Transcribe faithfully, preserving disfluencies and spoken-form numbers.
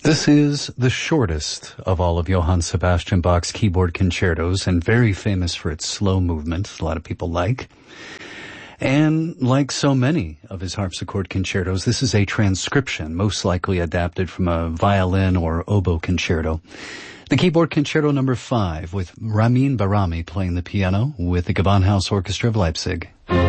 This is the shortest of all of Johann Sebastian Bach's keyboard concertos and very famous for its slow movement, a lot of people like. And like so many of his harpsichord concertos, this is a transcription, most likely adapted from a violin or oboe concerto. The keyboard concerto number five with Ramin Barami playing the piano with the Gewandhaus Orchestra of Leipzig.